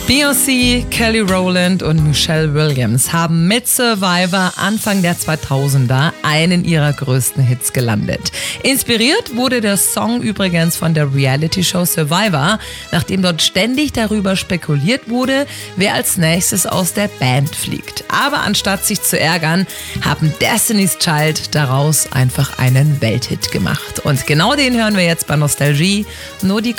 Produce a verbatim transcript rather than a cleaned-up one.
Beyoncé, Kelly Rowland und Michelle Williams haben mit Survivor Anfang der zweitausender einen ihrer größten Hits gelandet. Inspiriert wurde der Song übrigens von der Reality-Show Survivor, nachdem dort ständig darüber spekuliert wurde, wer als nächstes aus der Band fliegt. Aber anstatt sich zu ärgern, haben Destiny's Child daraus einfach einen Welthit gemacht. Und genau den hören wir jetzt bei Nostalgie. Nur die